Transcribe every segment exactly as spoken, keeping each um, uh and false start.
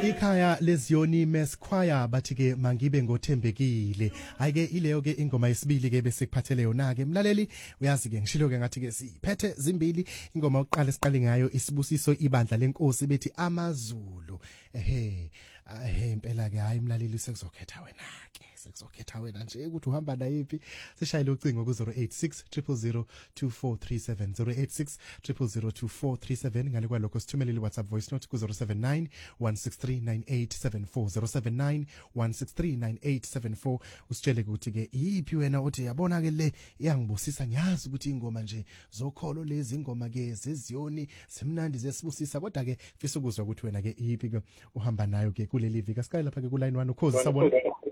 Ikhaya leZioni Mass Choir bathi ke mangibe ngothembekile. Ayike ileyo ke ingoma yesibili ke bese kuphathele yona ke mlaleli uyazi ke ngishilo ke ngathi ke siphethe zimbili ingoma oqala siqale ngayo isibusiso ibandla lenkosi bethi AmaZulu. Ehe ehe impela ke hayi mlaleli sekuzokhetha wena ke sekuzokhetha wena nje ukuthi uhamba na yipi sishayile ucingo ku zero eight six zero zero two four three seven zero eight six zero zero two four three seven ngale kwalokho sithumelele WhatsApp voice note ku zero seven nine one six three nine eight seven four zero seven nine one six three nine eight seven four usitshele ukuthi ke yipi wena uthi yabona ke le iyangibusisa ngiyazi ukuthi ingoma nje zokholo lezi ingoma ke zeZioni simnandi zesibusisa kodwa ke mfisa ukuzwa ukuthi wena ke yipi ke uhamba nayo ke kuleli vika sikale lapha ke ku line one ukhozi sabona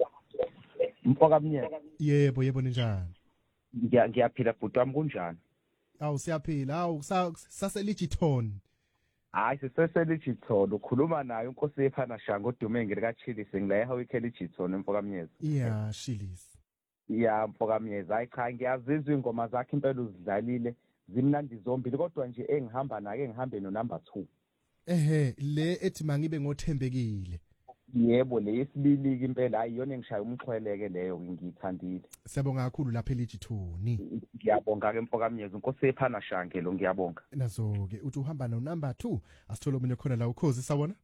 Mfoka Mnyeka. Yebo yebo ninjani? Ngiya ngiyaphila bhuti wami kunjani? Awu siyaphila awu saselijithon. Hayi siseselijithon ukhuluma naye unkosi yephana shanga udume ngirika Chilisi ngilayeha wekhelijithon Mfoka Mnyeza. Yeah Chilisi. Yeah Mfoka Mnyeza hayi cha ngiyazizwa ingoma zakhe impela uzidlalile zimnandi zombili kodwa nje engihamba naye ngihambe no number two. Ehe le ethi mangibe ngothembekile. Yebo leyesibili ke impela ayiyona engishaya umxhweleke leyo ngiyithandile. Siyabonga kakhulu lapha elijithoni. Ngiyabonga ke Mfoka Mnyeza unkosi yephana shange lo ngiyabonga. Nazo ke uthi uhamba no number two asithola omunye khona la ukhozi sawona?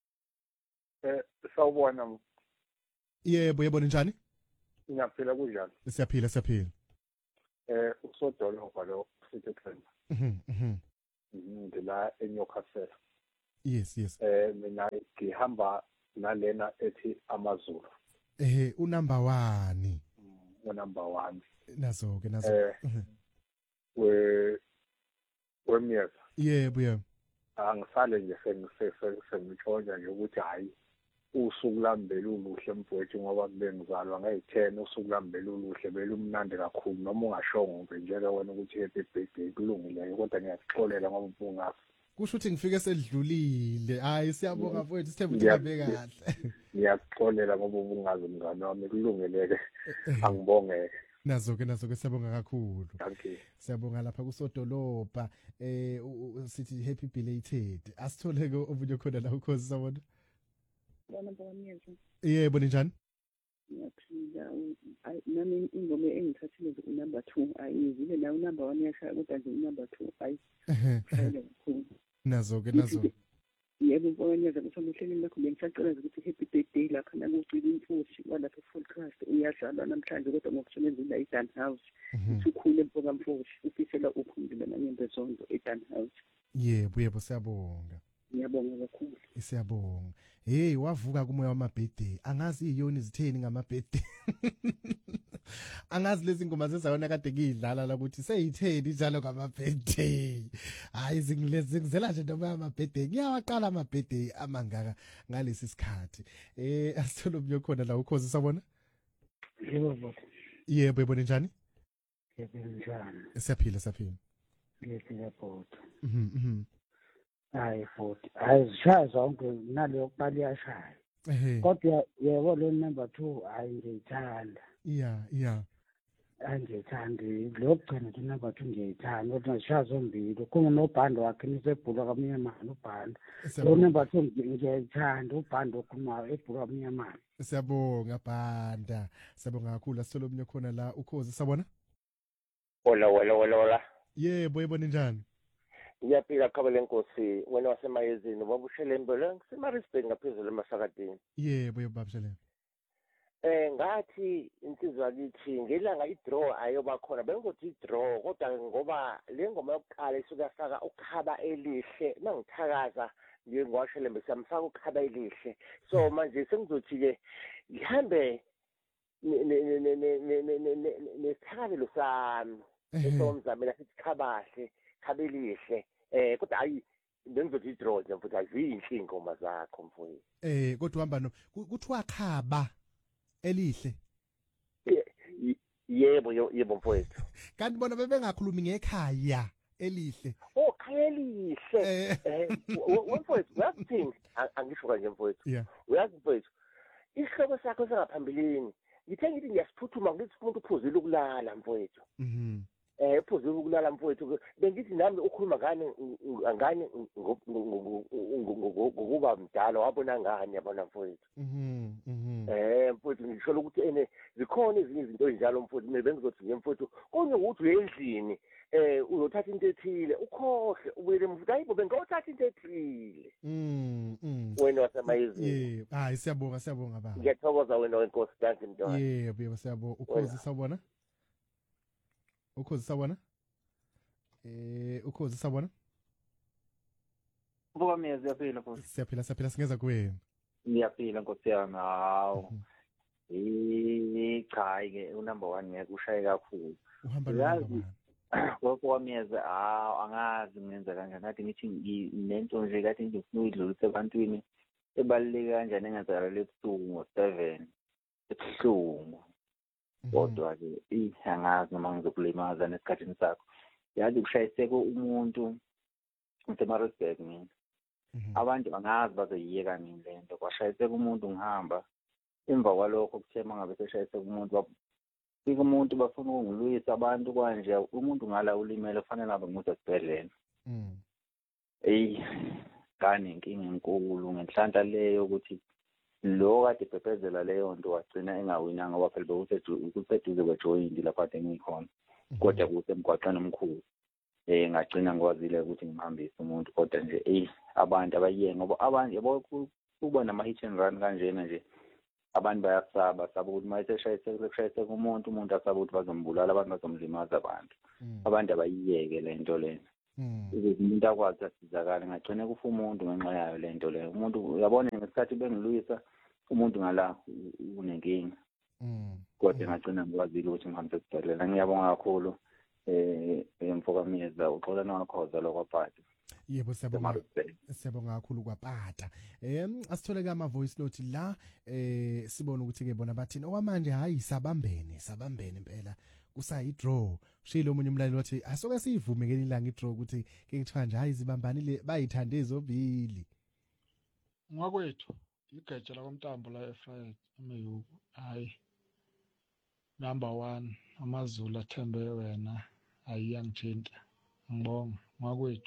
Eh sawubona. Yebo yebo njani? Ngiyaphila kunjani? Siyaphila siyaphila. Eh usodolobha lo Sithekweni. Mhm mhm. Ngila eNyokasela. Yes yes. Eh mina ngihamba nalena ethi AmaZulu. Eh unumber one. Unumber one. Nazo ke nazo. Eh we wemiyeza. Yebo yebo. Angisale nje sengitshonja nje ukuthi hayi usuku lami beluluhle mfowethu ngoba bengizalwa ngayi-ten usuku lami beluluhle belumnandi kakhulu noma ungashongo nje njalo wena ukuthi happy birthday kulungile kodwa ngiyasixolela ngoba ubungazi. Kusho ukuthi ngifike sedlulile hayi siyabonga mfowethu sithemba ukuthi kabe kahle. Ngiyaxolela ngoba ubungazi mngani wami kulungeleke angibongeke. Nazo ke nazo ke siyabonga kakhulu. Thank you. Siyabonga lapha kusodolopha eh sithi happy belated. Asithole ke omunye khona la ukhozi sawona. Bona bomyeza. Yebo ninjani? Ngiyaphila nami ingoma engithathile number two ayizile nayo number one yashaya kodwa nje number two ayi. Nazo ke nazo. Yebo bomyeza kusomuhleli lakho bengisacela ukuthi happy birthday lapha nakucila imfushi walapha full trust uyadlala namhlanje kodwa ngokusebenzisa iDan House. Usukhule mfoka mfushi ufisela ukhulile nanyembe zonke eDan House. Yebo yebo siyabonga. Ngiyabonga kakhulu. Siyabonga. Hey wavuka kumoya wama-birthday. Angazi iyoni zitheni ngama-birthday. Angazi lezi ngoma zezayona kade ngidlala la ukuthi seyitheni njalo ngama-birthday. Hayi zingilezi ngizela nje noma ama-birthday. Ngiyawaqala ama-birthday amangaka ngalesi sikhathi. Eh asithola umnye khona la ukhozi sabona? Yebo. Yebo yebo njani? Yebo njani? Siyaphila siyaphila. Ngiyabonga. Mhm mhm. Hayi futhi ayizishaya zonke naleyo kuqala iyashaya kodwa yebo lo number two ayingiyithanda yeah yeah angiyithandi lokugcina ke number two ngiyithanda kodwa ngishaya zombili kungunobhando wakhe nisebhula kamnyamana ubhando lo number two ngiyithanda ubhando okhuluma ebhula kamnyamana. Siyabonga bhanda siyabonga kakhulu asithola omunye khona la ukhozi sabona? Hola hola hola hola. Yebo yebo ninjani? Ngiyaphila khabele nkosi wena wasemayezini wabushele imbolo ngisemarisburg ngaphezulu emasakadini. Yebo yebo babshele. Eh ngathi insizwa lithi ngelanga idraw ayoba khona bengothi idraw kodwa ngoba le ngoma yokuqala isuka faka ukhaba elihle mangithakaza ngiye ngiwashele besamfaka ukhaba elihle so manje sengizothi ke ngihambe nesithakalelo sami esomzamela sithi khabahle khabelihle eh kodwa ayi bengizothi idraw nje mfuthu azinhle ingoma zakho mfowethu. Eh kodwa uhamba no kuthiwa khaba elihle. Yebo yebo mfowethu. Kanti bona bebengakhulumi ngekhaya elihle. Oh khaya elihle. Eh mfowethu uyathini angisho kanje mfowethu. Uyazi mfowethu isihloko sakho sangaphambilini ngithe ngithi ngiyasiphuthuma ngithi umuntu uphuzile ukulala mfowethu. Mhm. Eh uphuzile ukulala mfowethu bengithi nami ukhuluma ngani ngani ukuba mdala wabona ngani yabona mfowethu. Mhm mhm. Eh mfowethu ngisho ukuthi ene zikhona ezinye izinto ezinjalo mfowethu mina bengizothi nje mfowethu konje ukuthi uyendlini eh uzothatha into ethile ukhohle ubuyele mfowethu hayibo bengawuthatha into ethile. Mm mm. Wena wasemayizini. Yeah, hayi siyabonga siyabonga baba. Ngiyathokoza wena wenkosi danke mntwana. Yeah, yebo siyabonga. Ukhozi sawubona? Ukhozi sawubona? Eh ukhozi sawubona? Mbuka mina siyaphila futhi. Siyaphila siyaphila singeza kuwena. Ngiyaphila Nkosi yami hawo. Eh cha ke unumber one ngeke ushaye kakhulu. Uhamba lo. Lokho kwamiyeza hawo angazi ngenza kanjani ngathi ngithi nento nje kathi nje ufuna uyidlulisa ebantwini ebaluleke kanjani engenzakala lebusuku ngo seven ebuhlungu. Kodwa ke ihangazi noma ngizokulimaza nesikhathini sakho. Yazi kushayiseke umuntu useMaritzburg mina. Abantu bangazi bazoyiyeka nini lento kwashayiseke umuntu ngihamba emva kwalokho kuthema ngabe seshayiseke umuntu fika umuntu bafuna ukungilwisa abantu kwanje umuntu ngala ulimele kufanele abe ngumuntu esibhedlela. Mhm. Ey kani inkinga enkulu ngenhlanhla leyo ukuthi lo kade bebhezela leyo nto wagcina engawinanga ngoba phela bekuseduze kwejoint lapha kade ngikhona. Kodwa kusemgwaqweni omkhulu. Eh ngagcina ngikwazile ukuthi ngihambise umuntu kodwa nje ey abantu abayiye ngoba abantu yabo kuba nama hit and run kanjena nje abantu bayasaba saba ukuthi mayise shayise kushayise umuntu umuntu asaba ukuthi bazombulala abantu bazomlimaza abantu. Abantu abayiyeke lento lena. Ukuthi umuntu akwazi asizakala ngagcina kufa umuntu ngenxa yayo lento leyo. Umuntu uyabona ngesikhathi bengilwisa umuntu ngala unenkinga. Mhm. Kodwa ngagcina ngikwazile ukuthi ngihambise esibhedlela. Ngiyabonga kakhulu. Eh emfokamiyeza uxola nangakhoza lokwaphatha. Yebo siyabonga. Siyabonga kakhulu kwapata. Em asithole ke ama voice note la eh sibona ukuthi ke bona bathini okwamanje hayi sabambene sabambene impela kusayi draw. Shilo omunye umlaleli wathi asoke siyivume ke ilanga i draw ukuthi ke kuthiwa nje hayi zibambanile bayithande ezobili. Ngakwethu igeja la kwamtambo la eFriday ameyuku hayi number one amaZulu athembe wena ayiyangithinta ngibonga ngakwethu.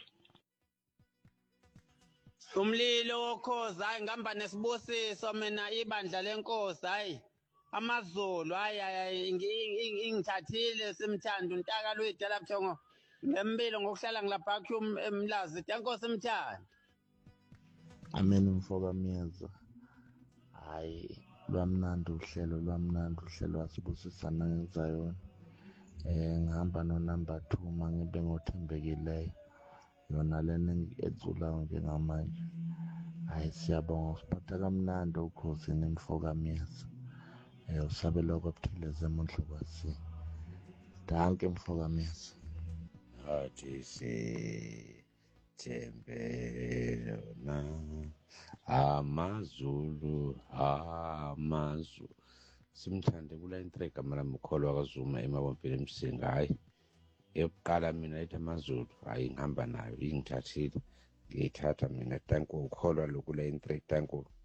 Umlilo wokhoza hayi ngihamba nesibusiso mina ibandla lenkosi hayi amaZulu hayi ingithathile simthanda untaka luyidala buthongo ngempilo ngokuhlala ngilapha emlazi enkosi simthanda. Amen mfokamiyeza hayi lwamnandi uhlelo lwamnandi uhlelo wasibusisana ngezayona. Eh ngihamba no number two mangibe ngothembekileyo yona lena eculayo njengamanje. Hayi siyabonga siphatha kamnandi ukhozi nemfokamiyeza. Eh usabelo kwaphileze emuhle kwasi. Danke mfokamiyeza. Athi si thembe na amaZulu amaZulu simthande kula intrega mara mkholwa kaZuma emabompeni emsinga hayi eyokuqala mina ethi amaZulu hayi ngihamba nayo ingithathile ngiyithatha mina tanku ukholwa lokula intrega tanku